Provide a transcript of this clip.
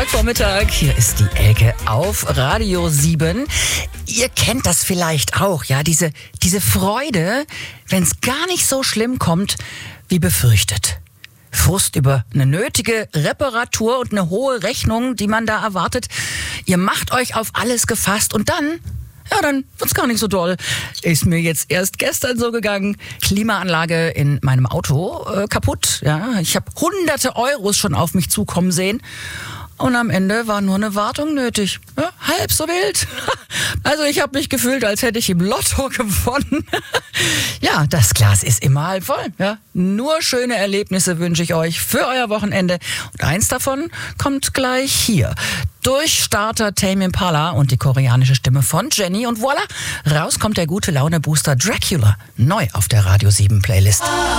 Donnerstagvormittag, hier ist die Elke auf Radio 7. Ihr kennt das vielleicht auch, ja, diese Freude, wenn es gar nicht so schlimm kommt, wie befürchtet. Frust über eine nötige Reparatur und eine hohe Rechnung, die man da erwartet. Ihr macht euch auf alles gefasst und dann wird's gar nicht so doll. Ist mir jetzt erst gestern so gegangen. Klimaanlage in meinem Auto kaputt. Ja, ich habe hunderte Euros schon auf mich zukommen sehen. Und am Ende war nur eine Wartung nötig. Ja, halb so wild. Also ich habe mich gefühlt, als hätte ich im Lotto gewonnen. Ja, das Glas ist immer halb voll. Ja. Nur schöne Erlebnisse wünsche ich euch für euer Wochenende. Und eins davon kommt gleich hier. Durchstarter Tame Impala und die koreanische Stimme von Jenny. Und voilà, raus kommt der gute Laune-Booster Dracula. Neu auf der Radio 7 Playlist.